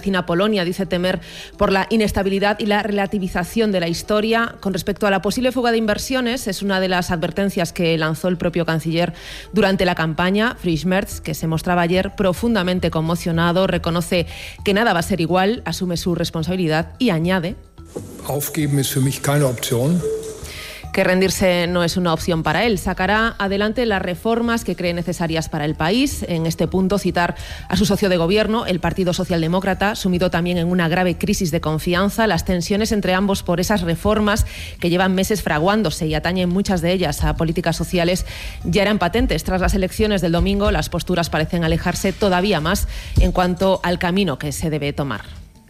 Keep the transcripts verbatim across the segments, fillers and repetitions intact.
vecina Polonia dice temer por la inestabilidad y la relativización de la historia. Con respecto a la posible fuga de inversiones, es una de las advertencias que lanzó el propio canciller durante la campaña. Friedrich Merz, que se mostraba ayer profundamente conmocionado, reconoce que nada va a ser igual, asume su responsabilidad y añade: Aufgeben ist für mich keine Option. Que rendirse no es una opción para él. Sacará adelante las reformas que cree necesarias para el país. En este punto, citar a su socio de gobierno, el Partido Socialdemócrata, sumido también en una grave crisis de confianza. Las tensiones entre ambos por esas reformas que llevan meses fraguándose y atañen muchas de ellas a políticas sociales ya eran patentes. Tras las elecciones del domingo, las posturas parecen alejarse todavía más en cuanto al camino que se debe tomar.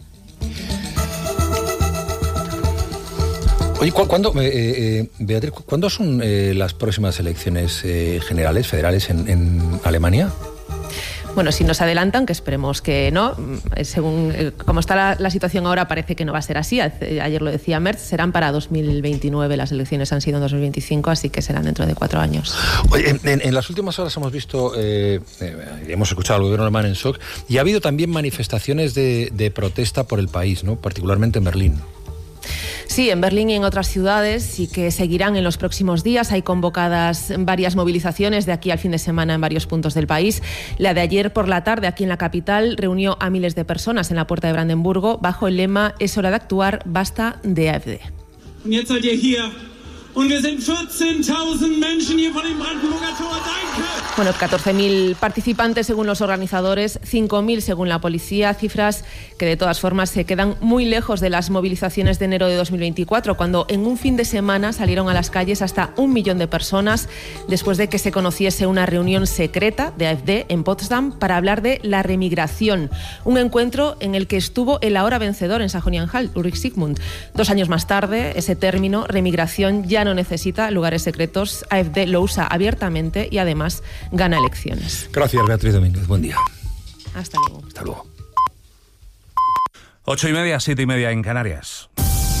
Oye, ¿cuándo, eh, eh, Beatriz, ¿cuándo son eh, las próximas elecciones eh, generales, federales en, en Alemania? Bueno, si nos adelantan, que esperemos que no, según eh, como está la, la situación ahora, parece que no va a ser así. Ayer lo decía Merz, serán para dos mil veintinueve, las elecciones han sido en dos mil veinticinco, así que serán dentro de cuatro años. Oye, en, en, en las últimas horas hemos visto, eh, eh, hemos escuchado al gobierno alemán en shock, y ha habido también manifestaciones de, de protesta por el país, ¿no? Particularmente en Berlín. Sí, en Berlín y en otras ciudades, y que seguirán en los próximos días. Hay convocadas varias movilizaciones de aquí al fin de semana en varios puntos del país. La de ayer por la tarde aquí en la capital reunió a miles de personas en la Puerta de Brandenburgo bajo el lema "Es hora de actuar, basta de AfD". Und jetzt seid ihr hier. Und wir sind vierzehn tausend Menschen hier vor dem Brandenburger Tor. Danke. Bueno, catorce mil participantes según los organizadores, cinco mil según la policía, cifras que de todas formas se quedan muy lejos de las movilizaciones de enero de dos mil veinticuatro, cuando en un fin de semana salieron a las calles hasta un millón de personas después de que se conociese una reunión secreta de AfD en Potsdam para hablar de la remigración, un encuentro en el que estuvo el ahora vencedor en Sajonia-Anhalt, Ulrich Sigmund. Dos años más tarde, ese término, remigración, ya no necesita lugares secretos. AfD lo usa abiertamente y además gana elecciones. Gracias, Beatriz Domínguez. Buen día. Hasta luego. Hasta luego. Ocho y media, siete y media en Canarias.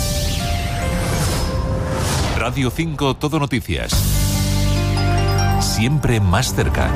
Radio cinco Todo Noticias. Siempre más cerca.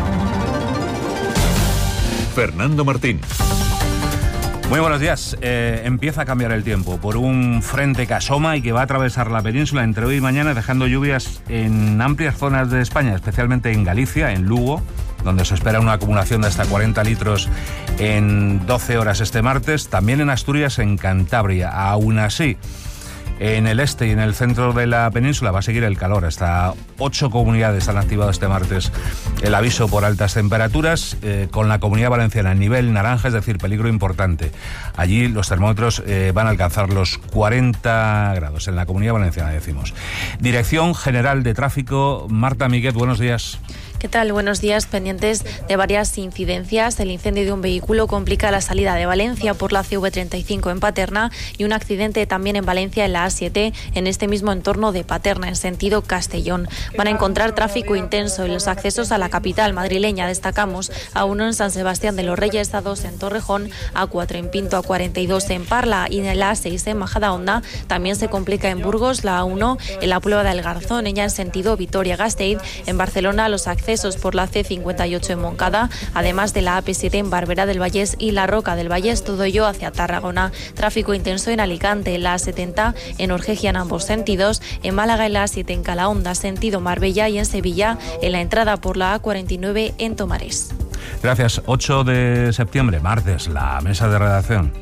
Fernando Martín. Muy buenos días. Eh, empieza a cambiar el tiempo por un frente que asoma y que va a atravesar la península entre hoy y mañana, dejando lluvias en amplias zonas de España, especialmente en Galicia, en Lugo, donde se espera una acumulación de hasta cuarenta litros en doce horas este martes. También en Asturias, en Cantabria. Aún así, en el este y en el centro de la península va a seguir el calor. Hasta ocho comunidades han activado este martes el aviso por altas temperaturas, eh, con la Comunidad Valenciana en nivel naranja, es decir, peligro importante. Allí los termómetros eh, van a alcanzar los cuarenta grados, en la Comunidad Valenciana, decimos. Dirección General de Tráfico, Marta Miguet, buenos días. ¿Qué tal? Buenos días. Pendientes de varias incidencias. El incendio de un vehículo complica la salida de Valencia por la C V treinta y cinco en Paterna y un accidente también en Valencia en la A siete, en este mismo entorno de Paterna, en sentido Castellón. Van a encontrar tráfico intenso en los accesos a la capital madrileña. Destacamos A uno en San Sebastián de los Reyes, A dos en Torrejón, A cuatro en Pinto, A cuarenta y dos en Parla y en la A seis en Majadahonda. También se complica en Burgos, la A uno en la Puebla del Garzón, ella en sentido Vitoria-Gasteiz. En Barcelona, los accesos por la C cincuenta y ocho en Moncada, además de la A P siete en Barberá del Vallés y la Roca del Vallés, todo ello hacia Tarragona. Tráfico intenso en Alicante, en la A setenta en Orgegia en ambos sentidos, en Málaga en la A siete en Calahonda, sentido Marbella, y en Sevilla en la entrada por la A cuarenta y nueve en Tomares. Gracias. ocho de septiembre, martes, la mesa de redacción.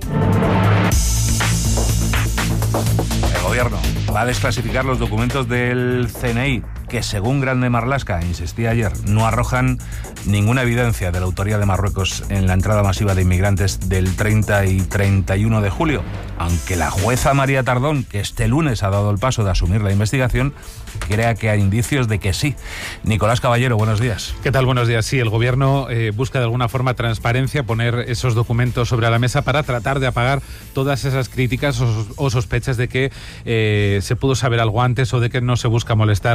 El gobierno va a desclasificar los documentos del C N I que, según Grande Marlaska insistía ayer, no arrojan ninguna evidencia de la autoría de Marruecos en la entrada masiva de inmigrantes del treinta y treinta y uno de julio. Aunque la jueza María Tardón, que este lunes ha dado el paso de asumir la investigación, crea que hay indicios de que sí. Nicolás Caballero, buenos días. ¿Qué tal? Buenos días. Sí, el gobierno eh, busca de alguna forma transparencia, poner esos documentos sobre la mesa para tratar de apagar todas esas críticas o, o sospechas de que eh, se pudo saber algo antes o de que no se busca molestar a Marruecos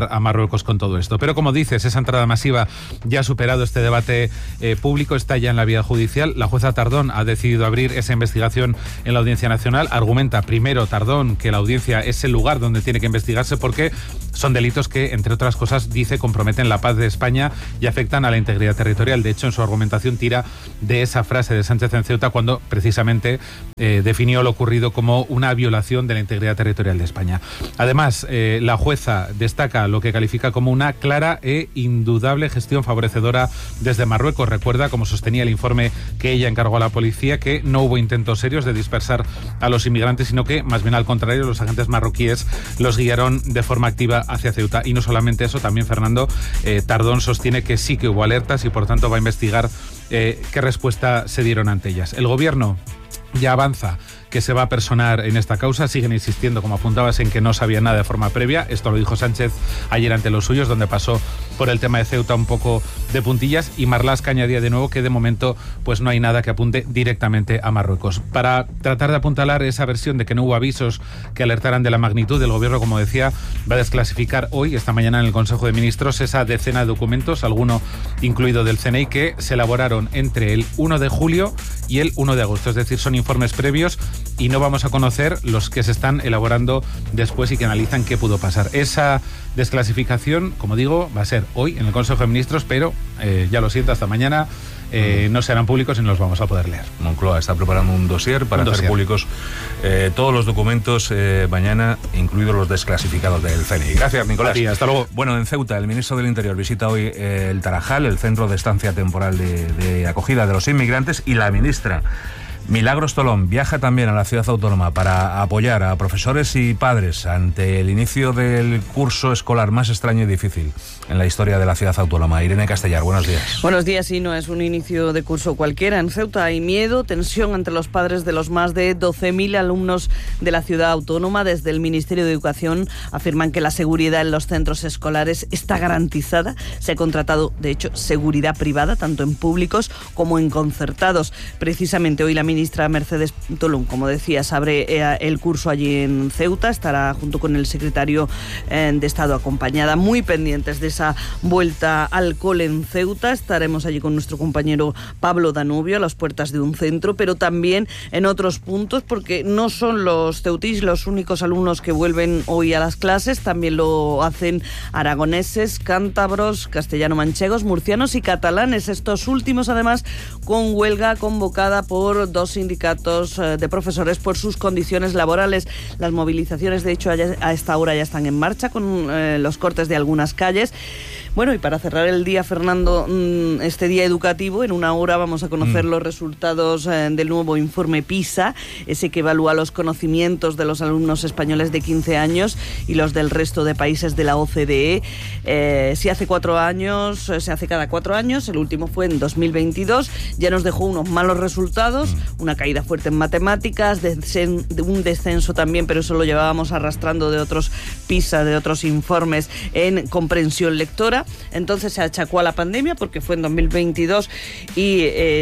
Marruecos con todo esto. Pero como dices, esa entrada masiva ya ha superado este debate eh, público, está ya en la vía judicial. La jueza Tardón ha decidido abrir esa investigación en la Audiencia Nacional. Argumenta primero Tardón que la audiencia es el lugar donde tiene que investigarse porque son delitos que, entre otras cosas, dice, comprometen la paz de España y afectan a la integridad territorial. De hecho, en su argumentación tira de esa frase de Sánchez en Ceuta cuando precisamente eh, definió lo ocurrido como una violación de la integridad territorial de España. Además, eh, la jueza destaca lo que califica como una clara e indudable gestión favorecedora desde Marruecos. Recuerda, como sostenía el informe que ella encargó a la policía, que no hubo intentos serios de dispersar a los inmigrantes, sino que, más bien al contrario, los agentes marroquíes los guiaron de forma activa hacia Ceuta. Y no solamente eso, también Fernando, eh, Tardón sostiene que sí que hubo alertas y por tanto va a investigar eh, qué respuesta se dieron ante ellas. El gobierno ya avanza que se va a personar en esta causa. Siguen insistiendo, como apuntabas, en que no sabía nada de forma previa. Esto lo dijo Sánchez ayer ante los suyos, donde pasó por el tema de Ceuta un poco de puntillas, y Marlaska añadía de nuevo que de momento pues no hay nada que apunte directamente a Marruecos. Para tratar de apuntalar esa versión de que no hubo avisos que alertaran de la magnitud, del gobierno, como decía, va a desclasificar hoy, esta mañana en el Consejo de Ministros, esa decena de documentos, alguno incluido del C N I, que se elaboraron entre el uno de julio y el uno de agosto. Es decir, son informes previos y no vamos a conocer los que se están elaborando después y que analizan qué pudo pasar. Esa desclasificación, como digo, va a ser hoy en el Consejo de Ministros, pero eh, ya lo siento, hasta mañana eh, no serán públicos y no los vamos a poder leer. Moncloa está preparando un dossier para un hacer dossier. públicos eh, todos los documentos eh, mañana, incluidos los desclasificados del C N I. Gracias, Nicolás. Sí, hasta luego. Bueno, en Ceuta, el ministro del Interior visita hoy eh, el Tarajal, el centro de estancia temporal de, de acogida de los inmigrantes, y la ministra Milagros Tolón viaja también a la ciudad autónoma para apoyar a profesores y padres ante el inicio del curso escolar más extraño y difícil en la historia de la ciudad autónoma. Irene Castellar, buenos días. Buenos días, sí, no es un inicio de curso cualquiera. En Ceuta hay miedo, tensión entre los padres de los más de doce mil alumnos de la ciudad autónoma. Desde el Ministerio de Educación afirman que la seguridad en los centros escolares está garantizada. Se ha contratado, de hecho, seguridad privada, tanto en públicos como en concertados. Precisamente hoy la ministra Mercedes Tolón, como decías, abre el curso allí en Ceuta, estará junto con el secretario de Estado acompañada, muy pendientes de esa vuelta al cole en Ceuta. Estaremos allí con nuestro compañero Pablo Danubio a las puertas de un centro, pero también en otros puntos, porque no son los ceutís los únicos alumnos que vuelven hoy a las clases, también lo hacen aragoneses, cántabros, castellano-manchegos, murcianos y catalanes, estos últimos además con huelga convocada por dos sindicatos de profesores por sus condiciones laborales. Las movilizaciones, de hecho, a esta hora ya están en marcha con eh, los cortes de algunas calles. Bueno, y para cerrar el día, Fernando, este día educativo, en una hora vamos a conocer mm. los resultados eh, del nuevo informe PISA, ese que evalúa los conocimientos de los alumnos españoles de quince años y los del resto de países de la O C D E. Eh, si hace cuatro años, se hace cada cuatro años, el último fue en dos mil veintidós, ya nos dejó unos malos resultados, mm. una caída fuerte en matemáticas, descen, un descenso también, pero eso lo llevábamos arrastrando de otros PISA, de otros informes, en comprensión lectora. Entonces se achacó a la pandemia porque fue en dos mil veintidós y,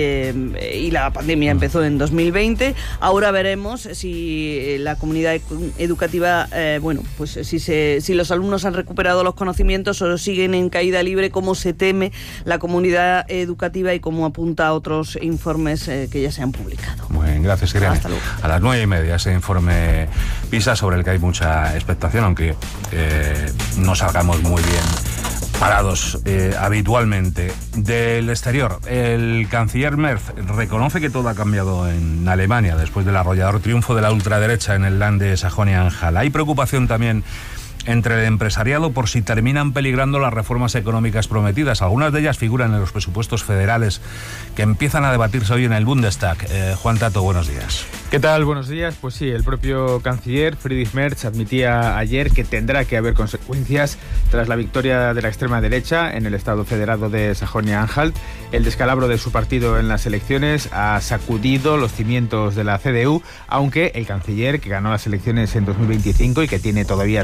eh, y la pandemia empezó en dos mil veinte. Ahora veremos si la comunidad educativa, eh, bueno, pues si, se, si los alumnos han recuperado los conocimientos o siguen en caída libre, como se teme la comunidad educativa y como apunta a otros informes eh, que ya se han publicado. Muy bien, gracias, Irene. Hasta luego. A las nueve y media ese informe PISA sobre el que hay mucha expectación, aunque eh, no salgamos muy bien parados eh, habitualmente. Del exterior, el canciller Merz reconoce que todo ha cambiado en Alemania después del arrollador triunfo de la ultraderecha en el Land de Sajonia-Anhalt. Hay preocupación también entre el empresariado por si terminan peligrando las reformas económicas prometidas. Algunas de ellas figuran en los presupuestos federales que empiezan a debatirse hoy en el Bundestag. Eh, Juan Tato, buenos días. ¿Qué tal? Buenos días. Pues sí, el propio canciller Friedrich Merz admitía ayer que tendrá que haber consecuencias tras la victoria de la extrema derecha en el Estado federado de Sajonia-Anhalt. El descalabro de su partido en las elecciones ha sacudido los cimientos de la C D U, aunque el canciller, que ganó las elecciones en dos mil veinticinco y que tiene todavía tres años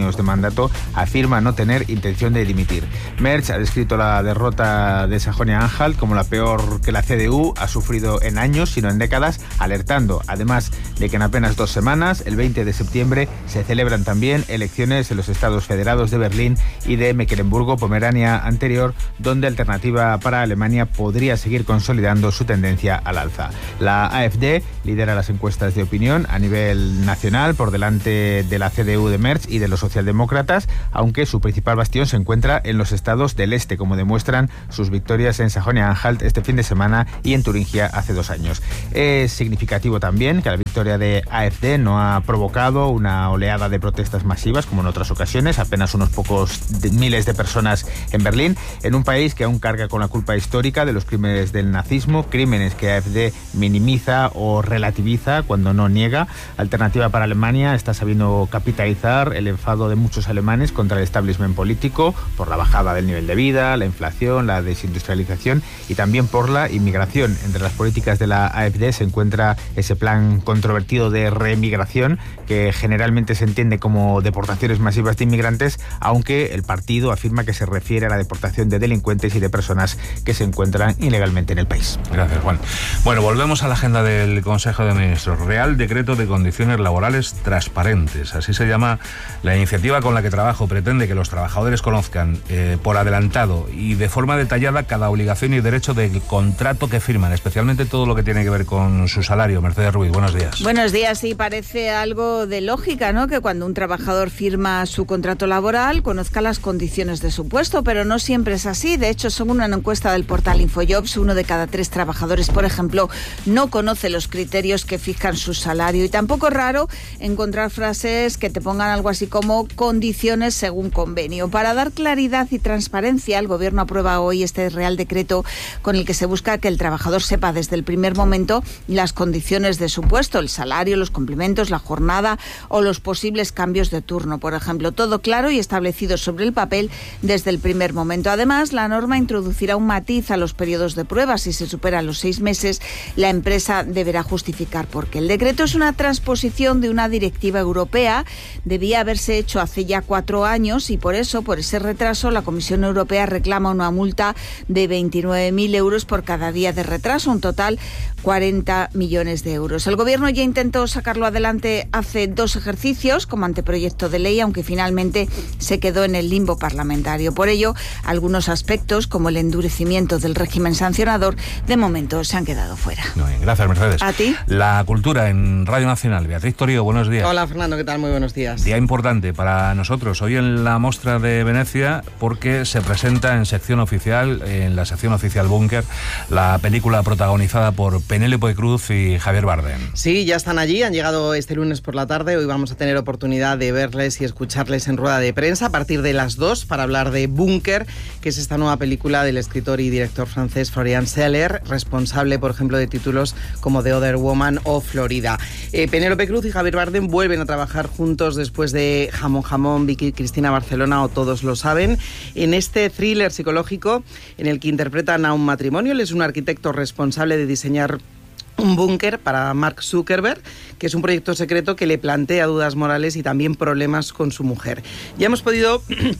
años de mandato, afirma no tener intención de dimitir. Merz ha descrito la derrota de Sajonia-Anhalt como la peor que la C D U ha sufrido en años, sino en décadas, alertando además de que en apenas dos semanas, el veinte de septiembre, se celebran también elecciones en los estados federados de Berlín y de Mecklemburgo-Pomerania anterior, donde Alternativa para Alemania podría seguir consolidando su tendencia al alza. La AfD lidera las encuestas de opinión a nivel nacional por delante de la C D U de Merz y de los socialdemócratas, aunque su principal bastión se encuentra en los estados del este, como demuestran sus victorias en Sajonia-Anhalt este fin de semana y en Turingia hace dos años. Es significativo también que la victoria de AfD no ha provocado una oleada de protestas masivas como en otras ocasiones, apenas unos pocos de miles de personas en Berlín, en un país que aún carga con la culpa histórica de los crímenes del nazismo, crímenes que AfD minimiza o relativiza cuando no niega. Alternativa para Alemania está sabiendo capitalizar el enfado de muchos alemanes contra el establishment político por la bajada del nivel de vida, la inflación, la desindustrialización y también por la inmigración. Entre las políticas de la AfD se encuentra ese plan controvertido de reemigración que generalmente se entiende como deportaciones masivas de inmigrantes, aunque el partido afirma que se refiere a la deportación de delincuentes y de personas que se encuentran ilegalmente en el país. Gracias, Juan. Bueno, volvemos a la agenda del Consejo de Ministros. Real Decreto de Condiciones Laborales Transparentes. Así se llama la iniciativa con la que Trabajo pretende que los trabajadores conozcan eh, por adelantado y de forma detallada cada obligación y derecho del contrato que firman, especialmente todo lo que tiene que ver con su salario. Mercedes Ruiz, buenos días. Buenos días. Sí, parece algo de lógica, ¿no?, que cuando un trabajador firma su contrato laboral conozca las condiciones de su puesto, pero no siempre es así. De hecho, según una encuesta del portal Infojobs, uno de cada tres trabajadores, por ejemplo, no conoce los criterios que fijan su salario. Y tampoco es raro encontrar frases que te pongan algo así como condiciones según convenio. Para dar claridad y transparencia, el Gobierno aprueba hoy este Real Decreto con el que se busca que el trabajador sepa desde el primer momento las condiciones de su puesto, el salario, los complementos, la jornada o los posibles cambios de turno, por ejemplo. Todo claro y establecido sobre el papel desde el primer momento. Además, la norma introducirá un matiz a los periodos de prueba. Si se superan los seis meses, la empresa deberá justificar por qué. El decreto es una transposición de una directiva europea. Debía haberse hecho hace ya cuatro años y por eso, por ese retraso, la Comisión Europea reclama una multa de veintinueve mil euros por cada día de retraso, un total cuarenta millones de euros. El Gobierno ya intentó sacarlo adelante hace dos ejercicios como anteproyecto de ley, aunque finalmente se quedó en el limbo parlamentario. Por ello, algunos aspectos, como el endurecimiento del régimen sancionador, de momento se han quedado fuera. Muy bien, gracias, Mercedes. ¿A ti? La cultura en Radio Nacional. Beatriz Torío, buenos días. Hola, Fernando, ¿qué tal? Muy buenos días. Día importante para nosotros hoy en la Mostra de Venecia porque se presenta en sección oficial, en la sección oficial Búnker, la película protagonizada por Penélope Cruz y Javier Bardem. Sí, ya están allí, han llegado este lunes por la tarde. Hoy vamos a tener oportunidad de verles y escucharles en rueda de prensa a partir de las dos para hablar de Búnker, que es esta nueva película del escritor y director francés Florian Zeller, responsable, por ejemplo, de títulos como The Other Woman o Florida. Eh, Penélope Cruz y Javier Bardem vuelven a trabajar juntos después de Jamón Jamón, Vicky Cristina Barcelona o Todos lo saben, en este thriller psicológico en el que interpretan a un matrimonio. Él es un arquitecto responsable de diseñar un búnker para Mark Zuckerberg, que es un proyecto secreto que le plantea dudas morales y también problemas con su mujer. Ya hemos podido...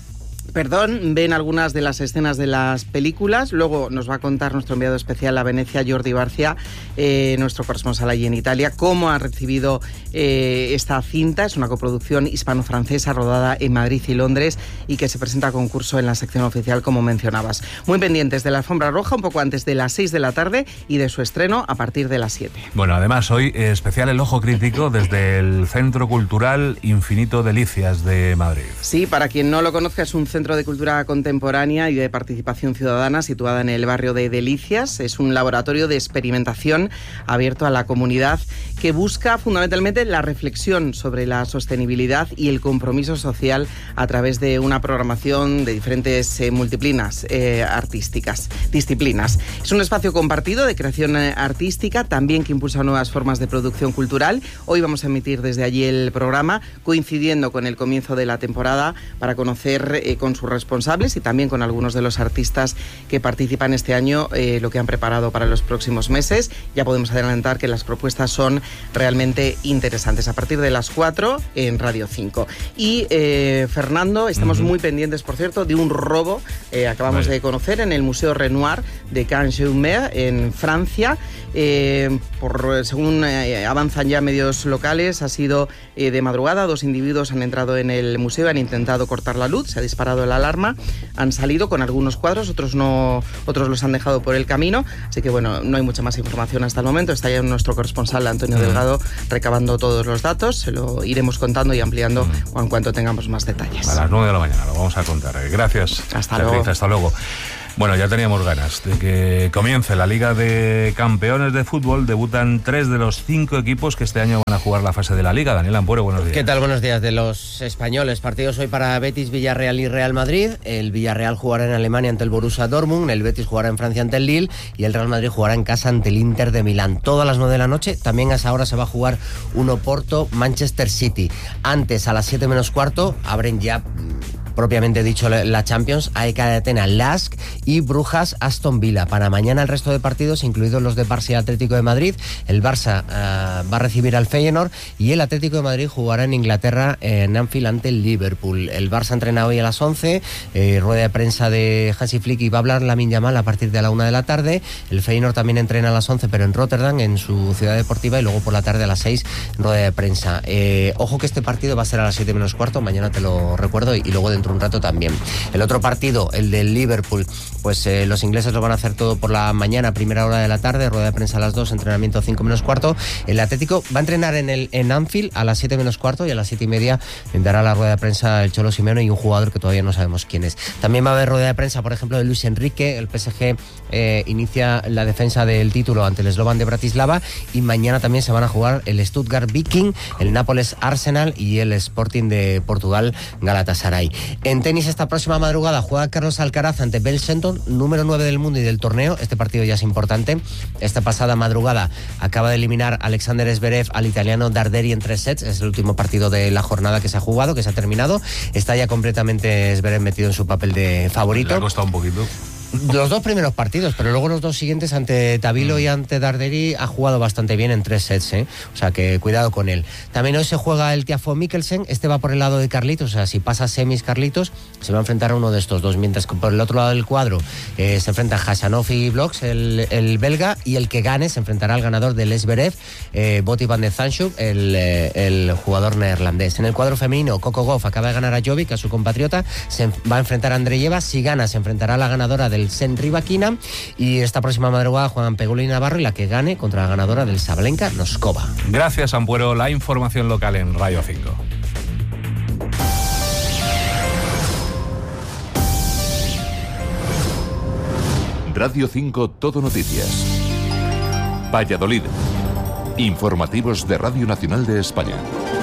Perdón, ven algunas de las escenas de las películas. Luego nos va a contar nuestro enviado especial a Venecia, Jordi Barcia, eh, nuestro corresponsal allí en Italia, cómo ha recibido eh, esta cinta. Es una coproducción hispano-francesa rodada en Madrid y Londres y que se presenta a concurso en la sección oficial, como mencionabas. Muy pendientes de la alfombra roja, un poco antes de las seis de la tarde y de su estreno a partir de las siete. Bueno, además hoy eh, especial el ojo crítico desde el Centro Cultural Infinito Delicias de Madrid. Sí, para quien no lo conozca, es un centro de cultura contemporánea y de participación ciudadana situada en el barrio de Delicias. Es un laboratorio de experimentación abierto a la comunidad que busca fundamentalmente la reflexión sobre la sostenibilidad y el compromiso social a través de una programación de diferentes eh, multiplinas eh, artísticas, disciplinas. Es un espacio compartido de creación eh, artística, también que impulsa nuevas formas de producción cultural. Hoy vamos a emitir desde allí el programa, coincidiendo con el comienzo de la temporada para conocer eh, con con sus responsables y también con algunos de los artistas que participan este año, eh, lo que han preparado para los próximos meses. Ya podemos adelantar que las propuestas son realmente interesantes. A partir de las cuatro en Radio cinco. Y eh, Fernando, estamos uh-huh. muy pendientes, por cierto, de un robo, eh, acabamos vale. de conocer, en el Museo Renoir de Cannes-sur-Mer, en Francia. Eh, por, según eh, avanzan ya medios locales, ha sido eh, de madrugada. Dos individuos han entrado en el museo, han intentado cortar la luz, se ha disparado la alarma, han salido con algunos cuadros, otros no, otros los han dejado por el camino. Así que bueno, no hay mucha más información hasta el momento. Está ya nuestro corresponsal Antonio mm. Delgado recabando todos los datos. Se lo iremos contando y ampliando mm. en cuanto tengamos más detalles. A las nueve de la mañana lo vamos a contar. Gracias. Hasta luego. Hasta luego. Bueno, ya teníamos ganas de que comience la Liga de Campeones de Fútbol. Debutan tres de los cinco equipos que este año van a jugar la fase de la Liga. Daniel Ampuero, buenos días. ¿Qué tal? Buenos días. De los españoles, partidos hoy para Betis, Villarreal y Real Madrid. El Villarreal jugará en Alemania ante el Borussia Dortmund, el Betis jugará en Francia ante el Lille y el Real Madrid jugará en casa ante el Inter de Milán. Todas las nueve de la noche. También a esa hora se va a jugar un Oporto Manchester City. Antes, a las siete menos cuarto, abren ya propiamente dicho la Champions, A E K de Atenas, Lask y Brujas Aston Villa. Para mañana el resto de partidos, incluidos los de Barça y Atlético de Madrid. El Barça uh, va a recibir al Feyenoord y el Atlético de Madrid jugará en Inglaterra en Anfield ante el Liverpool. El Barça entrena hoy a las once, eh, rueda de prensa de Hansi Flick y va a hablar Lamine Yamal a partir de la una de la tarde. El Feyenoord también entrena a las once, pero en Rotterdam, en su ciudad deportiva, y luego por la tarde a las seis, rueda de prensa. Eh, ojo que este partido va a ser a las siete menos cuarto, mañana te lo recuerdo, y, y luego dentro de un rato también. El otro partido, el del Liverpool, pues eh, los ingleses lo van a hacer todo por la mañana, primera hora de la tarde, rueda de prensa a las dos, entrenamiento cinco menos cuarto. El Atlético va a entrenar en el en Anfield a las siete menos cuarto y a las siete y media dará la rueda de prensa el Cholo Simeone y un jugador que todavía no sabemos quién es. También va a haber rueda de prensa, por ejemplo, de Luis Enrique. El P S G eh, inicia la defensa del título ante el Slovan de Bratislava y mañana también se van a jugar el Stuttgart Viking, el Nápoles Arsenal y el Sporting de Portugal Galatasaray. En tenis, esta próxima madrugada juega Carlos Alcaraz ante Bell Shelton, número nueve del mundo y del torneo. Este partido ya es importante. Esta pasada madrugada acaba de eliminar Alexander Zverev al italiano Darderi en tres sets. Es el último partido de la jornada que se ha jugado, que se ha terminado. Está ya completamente Zverev metido en su papel de favorito. Le ha costado un poquito. Los dos primeros partidos, pero luego los dos siguientes ante Tabilo mm. y ante Darderi ha jugado bastante bien en tres sets, ¿eh? O sea que cuidado con él. También hoy se juega el Tiafoe Mikkelsen, este va por el lado de Carlitos, o sea, si pasa semis Carlitos, se va a enfrentar a uno de estos dos, mientras que por el otro lado del cuadro eh, se enfrenta Khachanov y Bloks, el, el belga, y el que gane se enfrentará al ganador del Zverev, eh, Botti van de Zandschulp, el, eh, el jugador neerlandés. En el cuadro femenino, Coco Gauff acaba de ganar a Jovic, a su compatriota, se va a enfrentar a Andreyeva, si gana se enfrentará a la ganadora del Sen Rybakina, y esta próxima madrugada juegan Pegula y Navarro, y la que gane contra la ganadora del Sabalenka Noskova. Gracias, Ampuero. La información local en Radio cinco. Radio cinco Todo Noticias. Valladolid. Informativos de Radio Nacional de España.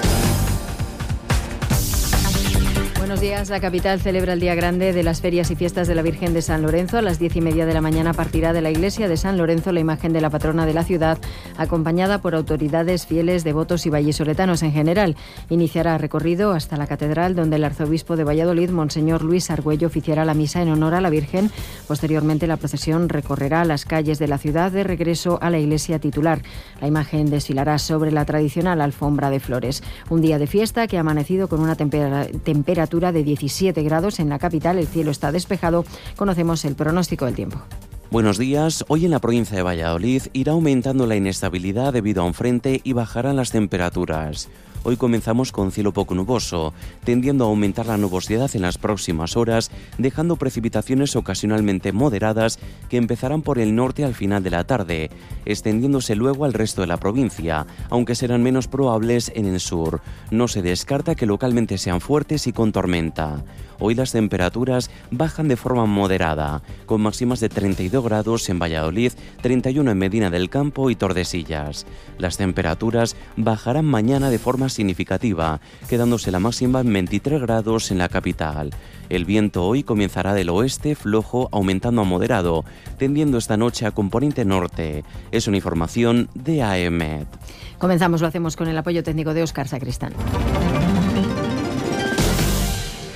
Buenos días. La capital celebra el día grande de las ferias y fiestas de la Virgen de San Lorenzo. A las diez y media de la mañana partirá de la iglesia de San Lorenzo la imagen de la patrona de la ciudad, acompañada por autoridades, fieles, devotos y vallisoletanos en general. Iniciará recorrido hasta la catedral, donde el arzobispo de Valladolid, Monseñor Luis Argüello, oficiará la misa en honor a la Virgen. Posteriormente, la procesión recorrerá las calles de la ciudad de regreso a la iglesia titular. La imagen desfilará sobre la tradicional alfombra de flores. Un día de fiesta que ha amanecido con una tempera- temperatura de diecisiete grados en la capital. El cielo está despejado. Conocemos el pronóstico del tiempo. Buenos días. Hoy en la provincia de Valladolid irá aumentando la inestabilidad debido a un frente y bajarán las temperaturas. Hoy comenzamos con cielo poco nuboso, tendiendo a aumentar la nubosidad en las próximas horas, dejando precipitaciones ocasionalmente moderadas que empezarán por el norte al final de la tarde, extendiéndose luego al resto de la provincia, aunque serán menos probables en el sur. No se descarta que localmente sean fuertes y con tormenta. Hoy las temperaturas bajan de forma moderada, con máximas de treinta y dos grados en Valladolid, treinta y uno en Medina del Campo y Tordesillas. Las temperaturas bajarán mañana de forma significativa, quedándose la máxima en veintitrés grados en la capital. El viento hoy comenzará del oeste flojo, aumentando a moderado, tendiendo esta noche a componente norte. Es una información de A E M E T. Comenzamos, lo hacemos con el apoyo técnico de Óscar Sacristán.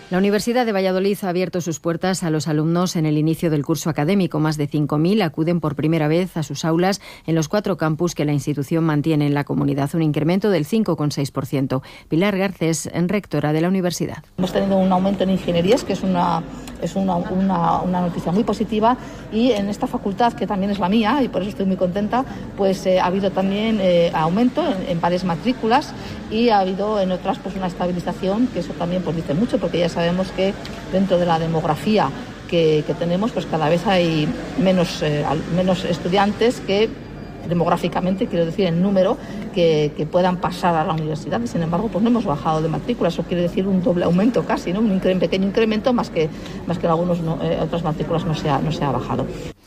La Universidad de Valladolid ha abierto sus puertas a los alumnos en el inicio del curso académico. Más de cinco mil acuden por primera vez a sus aulas en los cuatro campus que la institución mantiene en la comunidad, un incremento del cinco coma seis por ciento. Pilar Garcés, rectora de la universidad. Hemos tenido un aumento en ingenierías, que es una, es una, una, una noticia muy positiva, y en esta facultad, que también es la mía, y por eso estoy muy contenta, pues eh, ha habido también eh, aumento en, en varias matrículas, y ha habido en otras pues una estabilización, que eso también pues dice mucho, porque ya sabemos que dentro de la demografía que, que tenemos, pues cada vez hay menos, eh, menos estudiantes que demográficamente, quiero decir en número, que, que puedan pasar a la universidad, y sin embargo pues no hemos bajado de matrícula. Eso quiere decir un doble aumento casi, ¿no? Un incre- pequeño incremento, más que, más que en algunas no, eh, otras matrículas no se ha, no se ha bajado.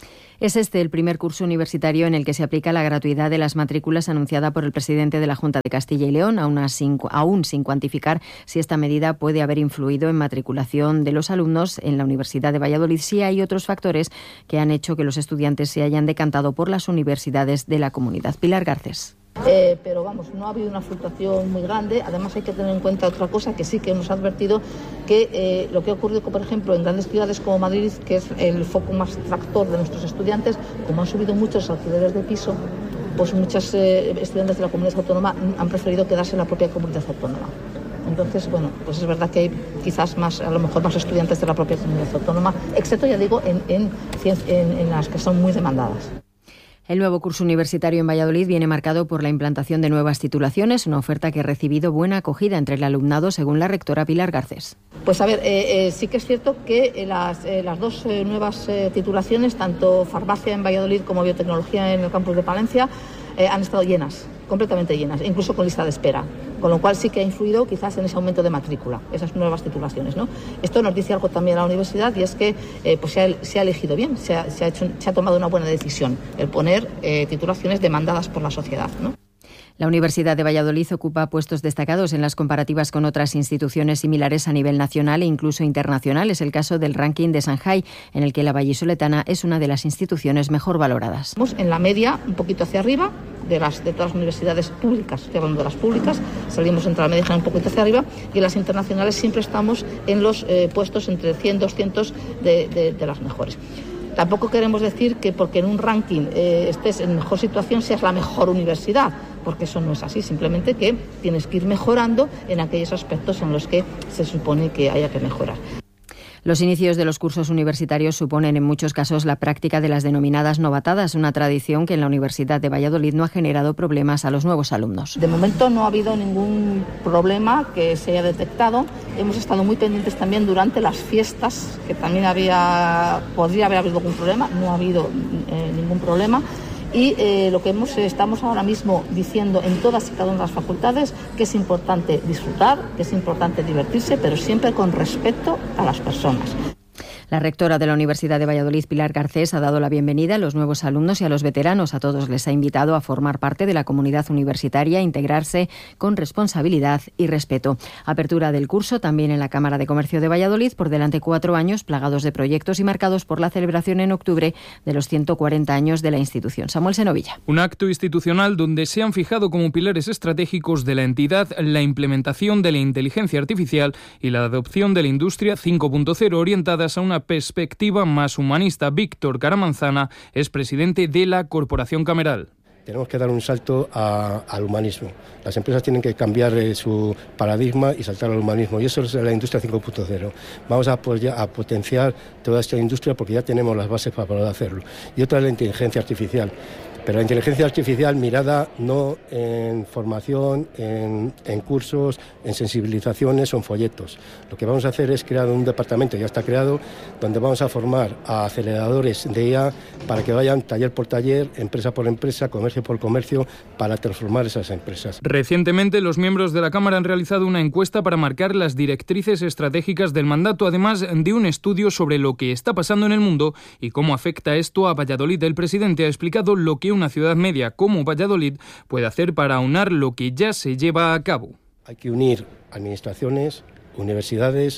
Es este el primer curso universitario en el que se aplica la gratuidad de las matrículas anunciada por el presidente de la Junta de Castilla y León, aún sin, aún sin cuantificar si esta medida puede haber influido en matriculación de los alumnos en la Universidad de Valladolid. Sí hay otros factores que han hecho que los estudiantes se hayan decantado por las universidades de la comunidad. Pilar Garcés. Eh, pero vamos, no ha habido una fluctuación muy grande. Además hay que tener en cuenta otra cosa que sí que hemos advertido, que eh, lo que ha ocurrido, por ejemplo, en grandes ciudades como Madrid, que es el foco más tractor de nuestros estudiantes, como han subido muchos alquileres de piso, pues muchos eh, estudiantes de la comunidad autónoma han preferido quedarse en la propia comunidad autónoma. Entonces, bueno, pues es verdad que hay quizás más, a lo mejor más estudiantes de la propia comunidad autónoma, excepto, ya digo, en, en, en, en las que son muy demandadas. El nuevo curso universitario en Valladolid viene marcado por la implantación de nuevas titulaciones, una oferta que ha recibido buena acogida entre el alumnado, según la rectora Pilar Garcés. Pues a ver, eh, eh, sí que es cierto que eh, las, eh, las dos eh, nuevas eh, titulaciones, tanto farmacia en Valladolid como biotecnología en el campus de Palencia, eh, han estado llenas, completamente llenas, incluso con lista de espera. Con lo cual sí que ha influido quizás en ese aumento de matrícula, esas nuevas titulaciones, ¿no? Esto nos dice algo también a la universidad, y es que eh, pues se, ha, se ha elegido bien, se ha, se, ha hecho, se ha tomado una buena decisión, el poner eh, titulaciones demandadas por la sociedad, ¿no? La Universidad de Valladolid ocupa puestos destacados en las comparativas con otras instituciones similares a nivel nacional e incluso internacional. Es el caso del ranking de Shanghai, en el que la vallisoletana es una de las instituciones mejor valoradas. Estamos en la media, un poquito hacia arriba, de, las, de todas las universidades públicas, estoy hablando de las públicas, salimos entre la media un poquito hacia arriba, y en las internacionales siempre estamos en los eh, puestos entre cien, doscientos de, de, de las mejores. Tampoco queremos decir que porque en un ranking eh, estés en mejor situación seas la mejor universidad, porque eso no es así, simplemente que tienes que ir mejorando en aquellos aspectos en los que se supone que haya que mejorar. Los inicios de los cursos universitarios suponen en muchos casos la práctica de las denominadas novatadas, una tradición que en la Universidad de Valladolid no ha generado problemas a los nuevos alumnos. De momento no ha habido ningún problema que se haya detectado. Hemos estado muy pendientes también durante las fiestas, que también había, podría haber habido algún problema, no ha habido eh, ningún problema. Y eh, lo que hemos, estamos ahora mismo diciendo en todas y cada una de las facultades, que es importante disfrutar, que es importante divertirse, pero siempre con respeto a las personas. La rectora de la Universidad de Valladolid, Pilar Garcés, ha dado la bienvenida a los nuevos alumnos y a los veteranos. A todos les ha invitado a formar parte de la comunidad universitaria, a integrarse con responsabilidad y respeto. Apertura del curso también en la Cámara de Comercio de Valladolid, por delante cuatro años plagados de proyectos y marcados por la celebración en octubre de los ciento cuarenta años de la institución. Samuel Senovilla. Un acto institucional donde se han fijado como pilares estratégicos de la entidad la implementación de la inteligencia artificial y la adopción de la industria cinco punto cero, orientadas a una perspectiva más humanista. Víctor Caramanzana es presidente de la Corporación Cameral. Tenemos que dar un salto a, al humanismo. Las empresas tienen que cambiar eh, su paradigma y saltar al humanismo, y eso es la industria cinco punto cero. Vamos a, apoyar, a potenciar toda esta industria porque ya tenemos las bases para poder hacerlo. Y otra es la inteligencia artificial. Pero la inteligencia artificial mirada no en formación, en, en cursos, en sensibilizaciones o en folletos. Lo que vamos a hacer es crear un departamento, ya está creado, donde vamos a formar a aceleradores de I A para que vayan taller por taller, empresa por empresa, comercio por comercio, para transformar esas empresas. Recientemente, los miembros de la Cámara han realizado una encuesta para marcar las directrices estratégicas del mandato, además de un estudio sobre lo que está pasando en el mundo y cómo afecta esto a Valladolid. El presidente ha explicado lo que una ciudad media como Valladolid puede hacer para aunar lo que ya se lleva a cabo. Hay que unir administraciones, universidades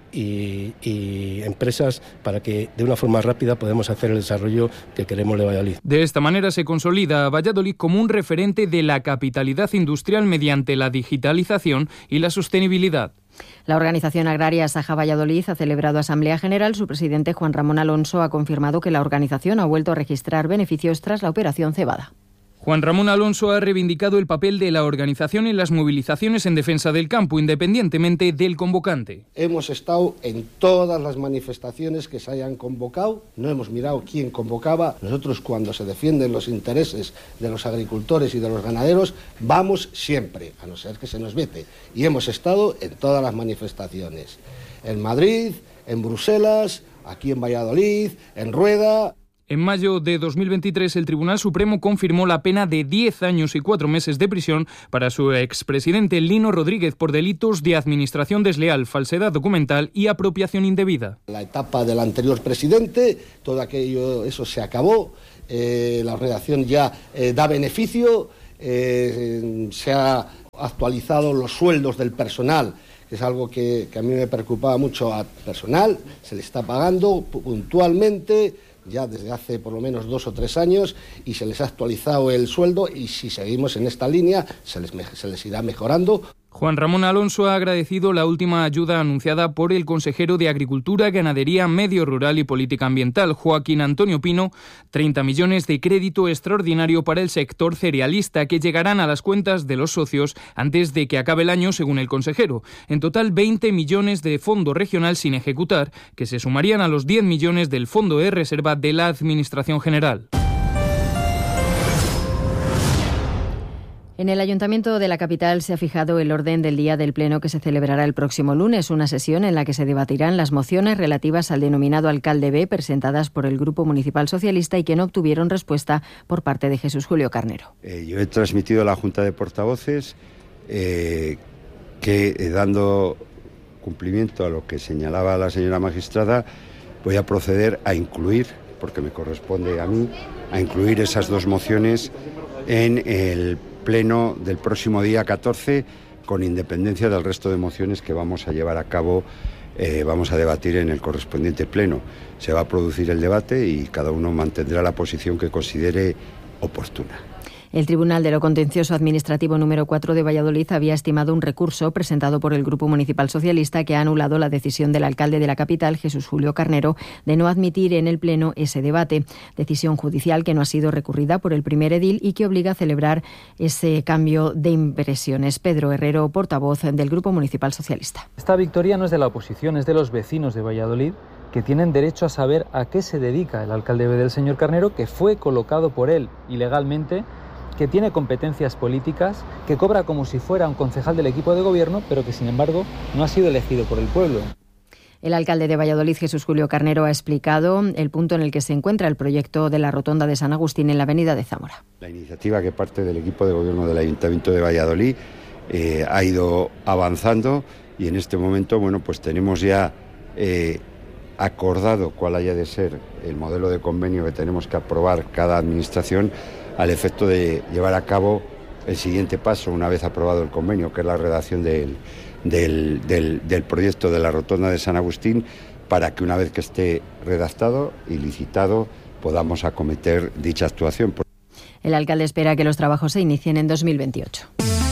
y, y empresas para que de una forma rápida podamos hacer el desarrollo que queremos de Valladolid. De esta manera se consolida a Valladolid como un referente de la capitalidad industrial mediante la digitalización y la sostenibilidad. La organización agraria Saja Valladolid ha celebrado Asamblea General. Su presidente, Juan Ramón Alonso, ha confirmado que la organización ha vuelto a registrar beneficios tras la operación Cebada. Juan Ramón Alonso ha reivindicado el papel de la organización en las movilizaciones en defensa del campo, independientemente del convocante. Hemos estado en todas las manifestaciones que se hayan convocado, no hemos mirado quién convocaba. Nosotros, cuando se defienden los intereses de los agricultores y de los ganaderos, vamos siempre, a no ser que se nos vete. Y hemos estado en todas las manifestaciones, en Madrid, en Bruselas, aquí en Valladolid, en Rueda. En mayo de dos mil veintitrés, el Tribunal Supremo confirmó la pena de diez años y cuatro meses de prisión para su expresidente Lino Rodríguez por delitos de administración desleal, falsedad documental y apropiación indebida. La etapa del anterior presidente, todo aquello, eso se acabó, eh, la redacción ya eh, da beneficio, eh, se ha actualizado los sueldos del personal, que es algo que, que a mí me preocupaba mucho al personal, se le está pagando puntualmente, ya desde hace por lo menos dos o tres años, y se les ha actualizado el sueldo, y si seguimos en esta línea se les, se les irá mejorando. Juan Ramón Alonso ha agradecido la última ayuda anunciada por el consejero de Agricultura, Ganadería, Medio Rural y Política Ambiental, Joaquín Antonio Pino, treinta millones de crédito extraordinario para el sector cerealista que llegarán a las cuentas de los socios antes de que acabe el año, según el consejero. En total, veinte millones de fondo regional sin ejecutar, que se sumarían a los diez millones del fondo de reserva de la Administración General. En el Ayuntamiento de la capital se ha fijado el orden del día del Pleno que se celebrará el próximo lunes, una sesión en la que se debatirán las mociones relativas al denominado Alcalde B presentadas por el Grupo Municipal Socialista y que no obtuvieron respuesta por parte de Jesús Julio Carnero. Eh, yo he transmitido a la Junta de Portavoces eh, que, eh, dando cumplimiento a lo que señalaba la señora magistrada, voy a proceder a incluir, porque me corresponde a mí, a incluir esas dos mociones en el Pleno del próximo día catorce, con independencia del resto de mociones que vamos a llevar a cabo, eh, vamos a debatir en el correspondiente Pleno. Se va a producir el debate y cada uno mantendrá la posición que considere oportuna. El Tribunal de lo Contencioso Administrativo número cuatro de Valladolid había estimado un recurso presentado por el Grupo Municipal Socialista que ha anulado la decisión del alcalde de la capital, Jesús Julio Carnero, de no admitir en el Pleno ese debate. Decisión judicial que no ha sido recurrida por el primer edil y que obliga a celebrar ese cambio de impresiones. Pedro Herrero, portavoz del Grupo Municipal Socialista. Esta victoria no es de la oposición, es de los vecinos de Valladolid, que tienen derecho a saber a qué se dedica el alcalde del señor Carnero, que fue colocado por él ilegalmente, que tiene competencias políticas, que cobra como si fuera un concejal del equipo de gobierno, pero que sin embargo no ha sido elegido por el pueblo. El alcalde de Valladolid, Jesús Julio Carnero, ha explicado el punto en el que se encuentra el proyecto de la rotonda de San Agustín en la avenida de Zamora. La iniciativa que parte del equipo de gobierno del Ayuntamiento de Valladolid eh, ha ido avanzando y en este momento, bueno, pues tenemos ya eh, acordado cuál haya de ser el modelo de convenio que tenemos que aprobar cada administración, al efecto de llevar a cabo el siguiente paso una vez aprobado el convenio, que es la redacción del, del, del, del proyecto de la rotonda de San Agustín, para que una vez que esté redactado y licitado podamos acometer dicha actuación. El alcalde espera que los trabajos se inicien en dos mil veintiocho.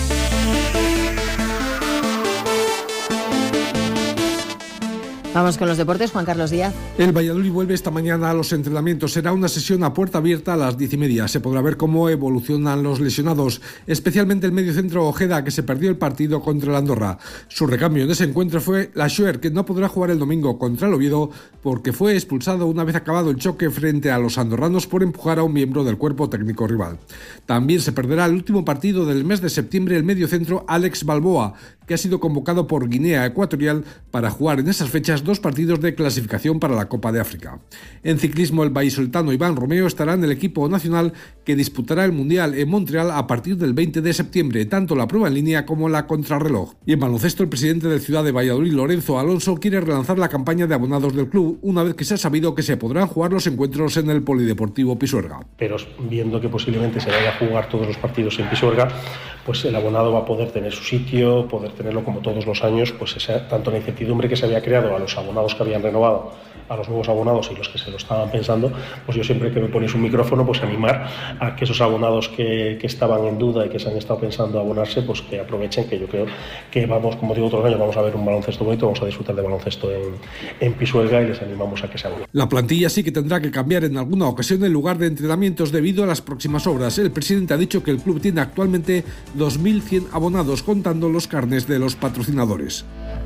Vamos con los deportes, Juan Carlos Díaz. El Valladolid vuelve esta mañana a los entrenamientos. Será una sesión a puerta abierta a las diez y media. Se podrá ver cómo evolucionan los lesionados, especialmente el mediocentro Ojeda, que se perdió el partido contra el Andorra. Su recambio en ese encuentro fue Laschuer, que no podrá jugar el domingo contra el Oviedo porque fue expulsado una vez acabado el choque frente a los andorranos por empujar a un miembro del cuerpo técnico rival. También se perderá el último partido del mes de septiembre el mediocentro Alex Balboa, que ha sido convocado por Guinea Ecuatorial para jugar en esas fechas dos partidos de clasificación para la Copa de África. En ciclismo, el vallisoletano Iván Romeo estará en el equipo nacional que disputará el Mundial en Montreal a partir del veinte de septiembre, tanto la prueba en línea como la contrarreloj. Y en baloncesto, el presidente de Ciudad de Valladolid, Lorenzo Alonso, quiere relanzar la campaña de abonados del club, una vez que se ha sabido que se podrán jugar los encuentros en el Polideportivo Pisuerga. Pero viendo que posiblemente se vaya a jugar todos los partidos en Pisuerga, pues el abonado va a poder tener su sitio, poder tenerlo como todos los años, pues esa, tanto la incertidumbre que se había creado a los abonados que habían renovado, a los nuevos abonados y los que se lo estaban pensando, pues yo siempre que me ponéis un micrófono, pues animar a que esos abonados que, que estaban en duda y que se han estado pensando abonarse, pues que aprovechen, que yo creo que vamos, como digo todos los años, vamos a ver un baloncesto bonito, vamos a disfrutar de baloncesto en, en Pisuerga y les animamos a que se abonen. La plantilla sí que tendrá que cambiar en alguna ocasión el lugar de entrenamientos debido a las próximas obras. El presidente ha dicho que el club tiene actualmente dos mil cien abonados, contando los carnés de los patrocinadores.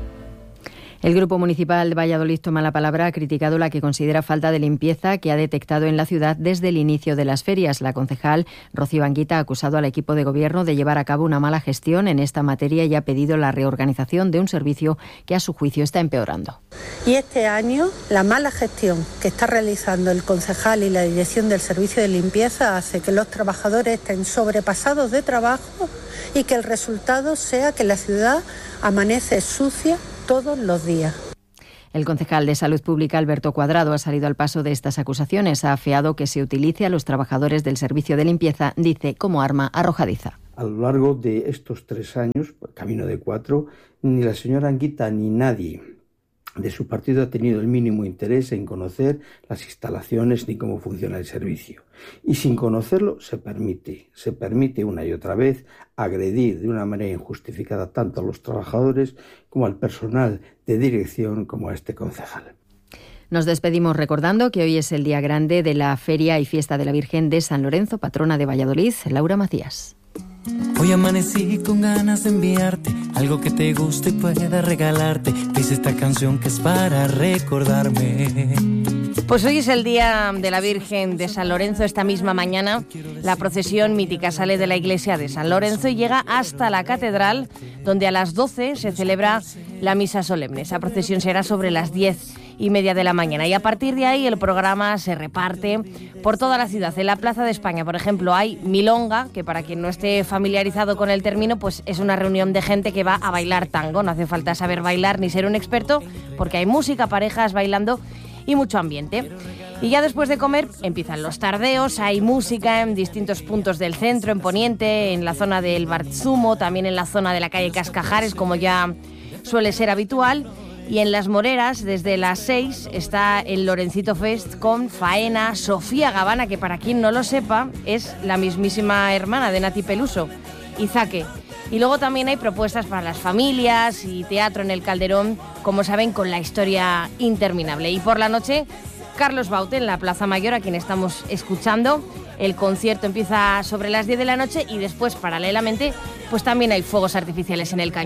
El Grupo Municipal de Valladolid toma la palabra, ha criticado la que considera falta de limpieza que ha detectado en la ciudad desde el inicio de las ferias. La concejal Rocío Anguita ha acusado al equipo de gobierno de llevar a cabo una mala gestión en esta materia y ha pedido la reorganización de un servicio que a su juicio está empeorando. Y este año la mala gestión que está realizando el concejal y la dirección del servicio de limpieza hace que los trabajadores estén sobrepasados de trabajo y que el resultado sea que la ciudad amanece sucia todos los días. El concejal de Salud Pública, Alberto Cuadrado, ha salido al paso de estas acusaciones. Ha afeado que se utilice a los trabajadores del servicio de limpieza, dice, como arma arrojadiza. A lo largo de estos tres años, camino de cuatro, ni la señora Anguita ni nadie de su partido ha tenido el mínimo interés en conocer las instalaciones ni cómo funciona el servicio. Y sin conocerlo se permite, se permite una y otra vez agredir de una manera injustificada tanto a los trabajadores como al personal de dirección como a este concejal. Nos despedimos recordando que hoy es el día grande de la Feria y Fiesta de la Virgen de San Lorenzo, patrona de Valladolid. Laura Macías. Hoy amanecí con ganas de enviarte algo que te guste y pueda regalarte. Dice esta canción que es para recordarme. Pues hoy es el día de la Virgen de San Lorenzo. Esta misma mañana la procesión mítica sale de la iglesia de San Lorenzo y llega hasta la catedral, donde a las doce se celebra la misa solemne. Esa procesión será sobre las diez y media de la mañana y a partir de ahí el programa se reparte por toda la ciudad. En la Plaza de España, por ejemplo, hay milonga, que para quien no esté familiarizado con el término, pues es una reunión de gente que va a bailar tango. No hace falta saber bailar ni ser un experto, porque hay música, parejas bailando y mucho ambiente. Y ya después de comer empiezan los tardeos, hay música en distintos puntos del centro, en Poniente, en la zona del Barzumo, también en la zona de la calle Cascajares, como ya suele ser habitual. Y en Las Moreras, desde las seis, está el Lorencito Fest con Faena, Sofía Gavana, que para quien no lo sepa, es la mismísima hermana de Nati Peluso, y Zaque. Y luego también hay propuestas para las familias y teatro en el Calderón, como saben, con la historia interminable. Y por la noche, Carlos Baute en la Plaza Mayor, a quien estamos escuchando. El concierto empieza sobre las diez de la noche y después, paralelamente, pues también hay fuegos artificiales en el Cañón.